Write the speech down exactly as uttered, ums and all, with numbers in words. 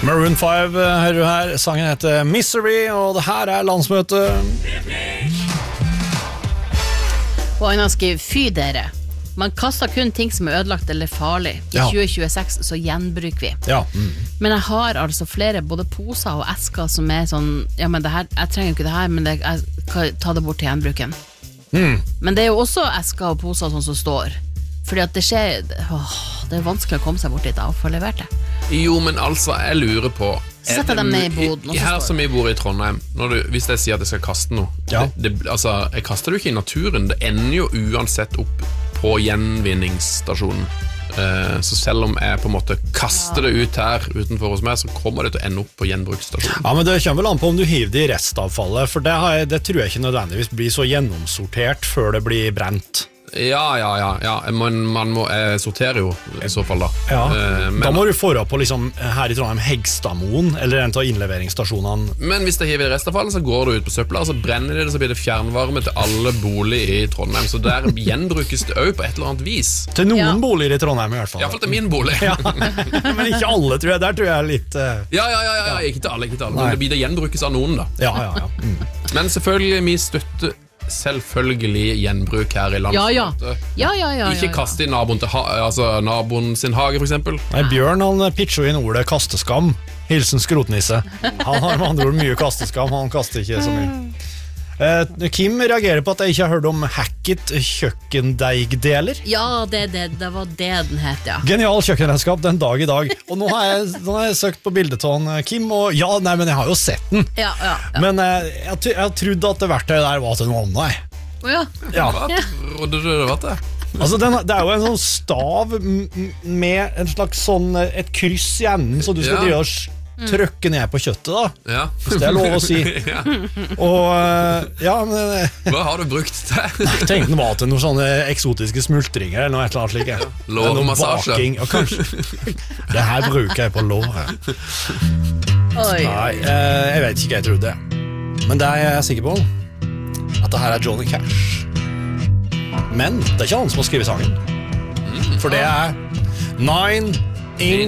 Maroon five hører du her. Sangen heter Misery, og det her er landsmøte. Og han har skrevet, fy dere. Man kaster kun ting som er ødelagt eller farlig. I Ja. tjue tjueseks så gjenbruker vi. Ja. Mm. Men jeg har altså flere både poser og esker som er sånn, ja, men det her, jeg trenger jo ikke det her, men det, jeg kan ta det bort til gjenbruken. Mm. Men det er jo også esker og poser sånn som står. Fordi at det skjer, åh, det er vanskelig å komme seg bort dit og få levert det. Jo, men altså, jeg lurer på Setter dem ned i boden, og så Her står som vi bor i Trondheim, når du, hvis jeg sier at jeg skal kaste noe Ja. det, det, altså, jeg kaster det jo ikke i naturen. Det ender jo uansett opp på gjenvinningsstasjonen. eh, Så selv om jeg på en måte kaster det ut her utenfor hos meg, så kommer det til å ende opp på gjenbruksstasjonen. Ja, men det kommer vel an på om du hiver det i restavfallet, for det, har jeg, det tror jeg ikke nødvendigvis blir så gjennomsortert før det blir brent. Ja, ja, ja, ja. Man, man må eh, sortere jo i så fall da. Ja. Eh, men, Da må du forra på liksom, her i Trondheim Hegstadmoen, eller en av innleveringsstasjonene. men hvis det hiver i restavfallet, så går det ut på søpla, og så brenner det, så blir det fjernvarme til alle boliger i Trondheim. Så der gjenbrukes det også på et eller annet vis. Til noen Ja. boliger i Trondheim i hvert I fall. hvert fall til min bolig. Ja. Men ikke alle, tror jeg. Der tror jeg er litt uh... Ja, ja, ja, ja, ja, ikke til alle, ikke til alle. Nei. Men det blir det gjenbrukes av noen da. Ja, ja, ja. Mm. Men selvfølgelig, vi støtter selvfølgelig gjenbruk her i landet. Ja, ja. Ja, ja, ja, Ikke ja, ja. kaste i naboen, til ha altså, naboen sin hage, for eksempel. Nei, Bjørn han pitcher inn ordet kasteskam. Hilsen skrotnisse. Han har med andre ord mye kasteskam. Han kaster ikke så mye. Eh, Kim reagerer på at jeg ikke har hørt om hacket kjøkkendeigdeler. Ja, det, det, det var det den het, ja. Genial kjøkkenredskap den dag i dag. Og nå har jeg, nå har jeg søkt på bildet av han, Kim, og ja, nei, men jeg har jo sett den. Ja, ja, ja. Men eh, jeg, t- jeg trodde at det verktøyet der var til noe annet. jeg. Å, ja. Ja. Hva trodde du det var til? Altså, den, det er jo en sånn stav m- m- med en slags sånn, eh, et kryss i enden, så du skal Ja. drive og s- trykke ned på kjøttet da. Ja. Hvis det er lov å si. Ja. Og eh, ja, men eh, Hva har du brukt til? jeg tenkte den var til noen sånne eksotiske smultringer eller noe et eller annet slik. jeg. Lårmassasje. Noe baking, og kanskje det her bruker jeg på låret. Oi. Nei, eh, jeg vet ikke hva jeg trodde. Men det er jeg sikker på, at det her er Johnny Cash. Men det er ikke han som har skrevet sangen. For det er Nine Inch